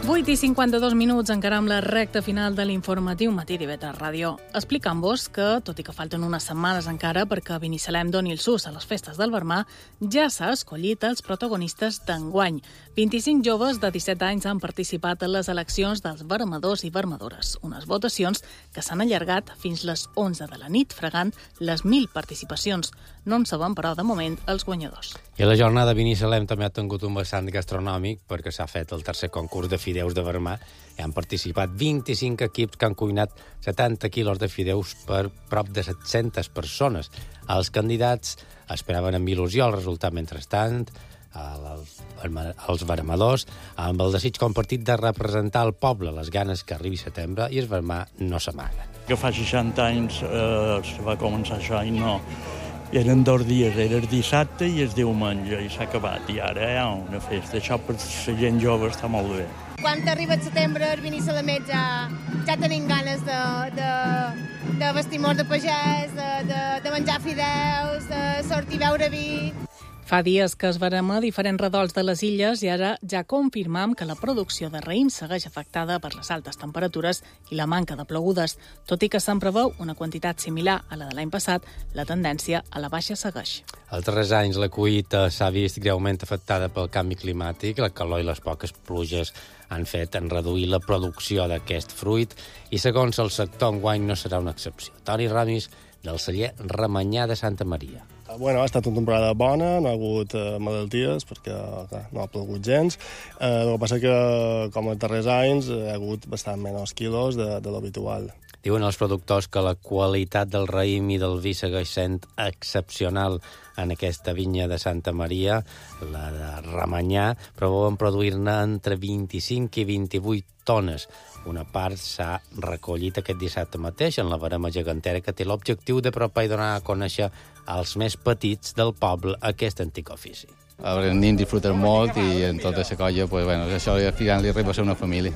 8:52, encara amb la recta final de l'informatiu Matí d'IV3 Ràdio. Explicant-vos que, tot i que falten unes setmanes encara perquè Binissalem doni el sus a les festes del Vermà, ja s'ha escollit els protagonistes d'enguany. 25 joves de 17 anys han participat en les eleccions dels vermadors i vermadores, unes votacions que s'han allargat fins les 11 de la nit, fregant les 1.000 participacions. No en sabem, però, de moment, els guanyadors. I la jornada de Binissalem també ha tingut un vessant gastronòmic perquè s'ha fet el tercer concurs de fideus de Vermà i han participat 25 equips que han cuinat 70 quilos de fideus per prop de 700 persones. Els candidats esperaven amb il·lusió el resultat. Mentrestant, els vermadors, amb el desig compartit de representar el poble, les ganes que arribi setembre, i el Vermà no s'amaga. Que fa 60 anys va començar això i no... Eren 2 dies, era el dissabte i el diumenge, i s'ha acabat. I ara hi ha una festa. Això per la gent jove està molt bé. Quan arriba el setembre, el Binissalem ja tenim ganes de vestir-nos de pagès, de menjar fideus, de sortir a beure vi. Fa dies que es verem a diferents redols de les illes i ara ja confirmam que la producció de raïm segueix afectada per les altes temperatures i la manca de plogudes. Tot i que se'n preveu una quantitat similar a la de l'any passat, la tendència a la baixa segueix. Els darrers anys la collita s'ha vist greument afectada pel canvi climàtic. La calor i les poques pluges han fet en reduir la producció d'aquest fruit i, segons el sector, enguany no serà una excepció. Toni Ramis, del celler Ramanyà de Santa Maria. Ha estat una temporada bona, no ha hagut malalties perquè no ha plogut gens. El que passa que, com els darrers anys, hi ha hagut bastant menys quilos de l'habitual. Diuen els productors que la qualitat del raïm i del vi segueix sent excepcional en aquesta vinya de Santa Maria, la de Ramanyà, preveuen produir-ne entre 25 i 28 tones. Una part s'ha recollit aquest dissabte mateix en la verema gegantera que té l'objectiu d'apropar i donar a conèixer als més petits del poble aquest antic ofici. Els nins disfruten molt i en tota la colla, pues, bueno, això al final li arriba a ser una família.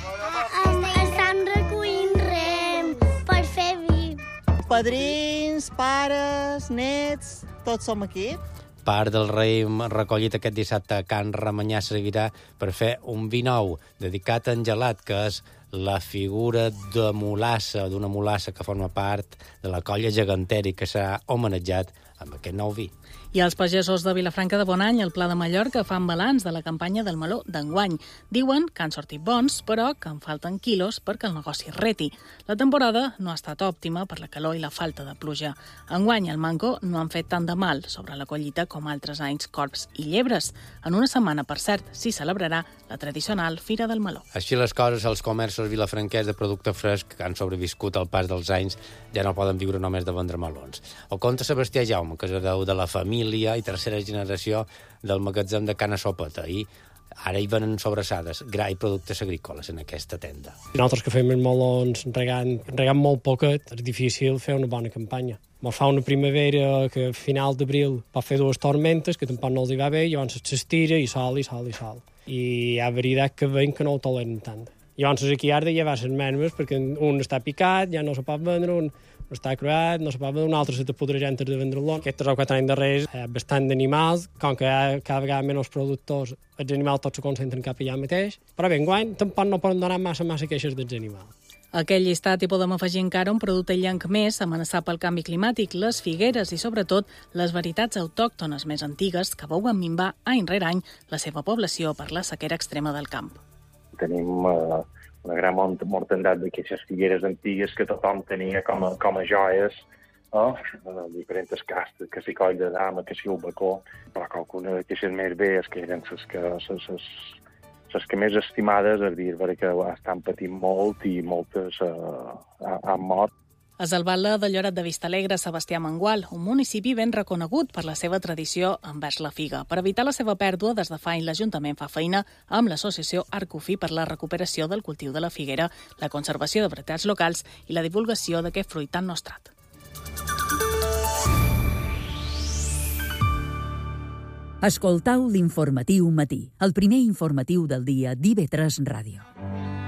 Estan recollint rem per fer vi. Padrins, pares, nets, tots som aquí. Part del raïm recollit aquest dissabte a Can Ramanyà servirà per fer un vi nou dedicat a en Gelat, que és la figura de mulassa, d'una mulassa que forma part de la colla gegantera i que s'ha homenatjat amb aquest nou vi. I els pagesos de Vilafranca de Bonany, al Pla de Mallorca, fan balanç de la campanya del meló d'enguany. Diuen que han sortit bons, però que en falten quilos perquè el negoci reti. La temporada no ha estat òptima per la calor i la falta de pluja. Enguany el mango no han fet tant de mal sobre la collita com altres anys corbs i llebres. En una setmana, per cert, s'hi celebrarà la tradicional Fira del Meló. Així les coses, els comerços vilafranquers de producte fresc que han sobreviscut al pas dels anys ja no poden viure només de vendre melons. O conta Sebastià Jaume, que és hereu de la família i tercera generació del magatzem de Cana Sopeta, i ara hi venen sobrassades, gra i productes agrícoles en aquesta tenda. Nosaltres que fem els melons regant molt poquet, és difícil fer una bona campanya. Ens fa una primavera que a final d'abril pot fer 2 tormentes, que tampoc no els hi va bé, llavors s'estira i sol, i sol, i sol. I hi ha varietats que veiem que no ho toleren tant. Llavors aquí ara ja va ser menys, perquè un està picat, ja no se pot vendre, un està croat, no se pot vendre, un altre se te podrà antes de vendre-lo. Aquests 3 o 4 anys darrers hi ha bastant d'animals, com que hi ha cada vegada menys productors, els animals tots se concentren cap allà mateix, però bé, enguany tampoc no poden donar massa queixes dels animals. A aquest llistat hi podem afegir encara un producte llenc més amenaçat pel canvi climàtic, les figueres i, sobretot, les varietats autòctones més antigues que veuen minvar any rere any la seva població per la sequera extrema del camp. Tenim una gran mortalitat d'aquestes figueres antigues que tothom tenia com a joies, diferents castes, que si coll de dama, que si el bacó, però que alguna d'aquestes més velles, que eren les que més estimades, és dir, perquè estan patint molt i moltes han mort. És el batlle de Lloret de Vistalegre, Sebastià Mangual, un municipi ben reconegut per la seva tradició envers la figa. Per evitar la seva pèrdua, des de fa anys l'Ajuntament fa feina amb l'associació Arcufí per la recuperació del cultiu de la figuera, la conservació de varietats locals i la divulgació d'aquest fruit tan nostrat. Escoltau l'informatiu matí, el primer informatiu del dia d'IV3 Ràdio.